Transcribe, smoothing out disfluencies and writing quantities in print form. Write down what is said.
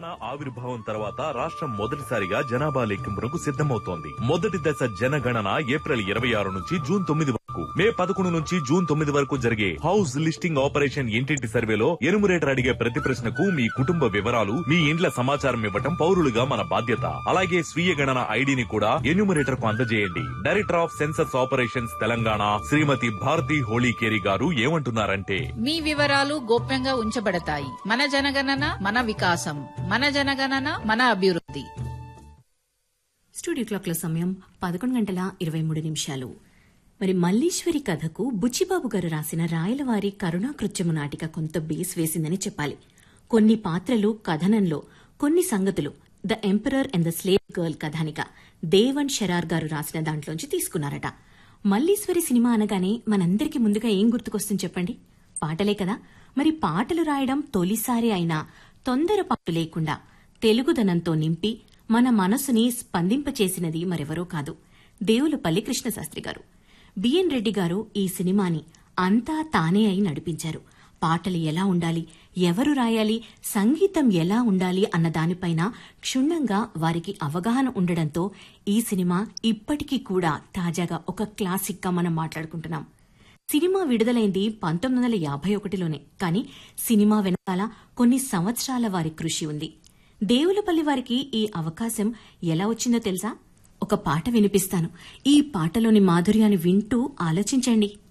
ఆవిర్భావం తర్వాత రాష్ట్రం మొదటిసారిగా జనాభా లెక్కింపునకు సిద్ధమవుతోంది. మొదటి దశ జనగణన ఏప్రిల్ 26 నుంచి జూన్ 9 వరకు, మే 11 నుంచి జూన్ 9 వరకు జరిగే హౌస్ లిస్టింగ్ ఆపరేషన్ ఇంటింటి సర్వేలో ఎనుమరేటర్ అడిగే ప్రతి ప్రశ్నకు మీ కుటుంబ వివరాలు, మీ ఇండ్ల సమాచారం ఇవ్వటం పౌరులుగా మన బాధ్యత. అలాగే స్వీయ గణన ఐడిని కూడా ఎన్యూమరేటర్ కు అందజేయండి. Director of census operations Telangana శ్రీమతి భారతి హోళీకేరి గారు ఏమంటున్నారంటే, మీ వివరాలు గోప్యంగా ఉంచబడతాయి. మన జనగణన మన వికాసం, మన జనగణన మన అభివృద్ధి. స్టూడియో క్లాక్ల సమయం 11:23. మరి మల్లీశ్వరి కథకు బుచ్చిబాబు గారు రాసిన రాయలవారి కరుణాకృత్యము నాటిక కొంత బేస్ వేసిందని చెప్పాలి. కొన్ని పాత్రలు కథనంలో, కొన్ని సంగతులు the emperor and the slave girl కథానిక దేవన్ షెరార్ గారు రాసిన దాంట్లోంచి తీసుకున్నారట. మల్లీశ్వరి సినిమా అనగానే మనందరికీ ముందుగా ఏం గుర్తుకొస్తుంది చెప్పండి? పాటలే కదా. మరి పాటలు రాయడం తొలిసారి అయినా తొందరపాటు లేకుండా తెలుగుదనంతో నింపి మన మనసుని స్పందింపచేసినది మరెవరో కాదు, దేవులపల్లి కృష్ణశాస్త్రి గారు. బిఎన్ రెడ్డి గారు ఈ సినిమాని అంతా తానే అయి నడిపించారు. పాటలు ఎలా ఉండాలి, ఎవరు రాయాలి, సంగీతం ఎలా ఉండాలి అన్న దానిపైన క్షుణ్ణంగా వారికి అవగాహన ఉండడంతో ఈ సినిమా ఇప్పటికీ కూడా తాజాగా ఒక క్లాసిక్ గా మనం మాట్లాడుకుంటున్నాం. సినిమా విడుదలైంది 1951లోనే. కానీ సినిమా వెనకాల కొన్ని సంవత్సరాల వారి కృషి ఉంది. దేవులపల్లి వారికి ఈ అవకాశం ఎలా వచ్చిందో తెలుసా? ఒక పాట వినిపిస్తాను. ఈ పాటలోని మాధుర్యాన్ని వింటూ ఆలోచించండి.